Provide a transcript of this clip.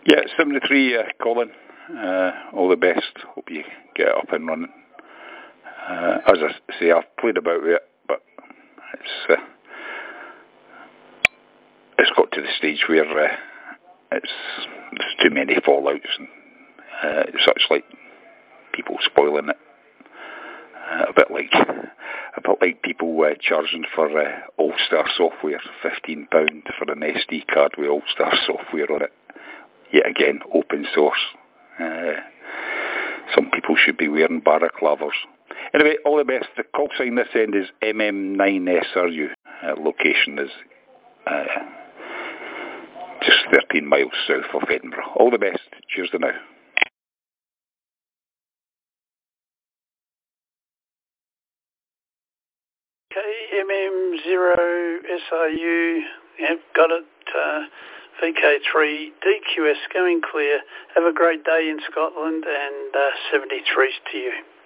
Yeah, 73, Colin. All the best. Hope you get up and running. As I say, I've played about with it, but it's got to the stage where there's too many fallouts, and such like people spoiling it. A bit like people charging for All-Star software, £15 for an SD card with All-Star software on it. Yet again, open source. Some people should be wearing balaclavas. Anyway, all the best. The call sign this end is MM9SRU. Location is just 13 miles south of Edinburgh. All the best. Cheers to now. MM0SRU, yep, got it. VK3 DQS going clear. Have a great day in Scotland, and 73s to you.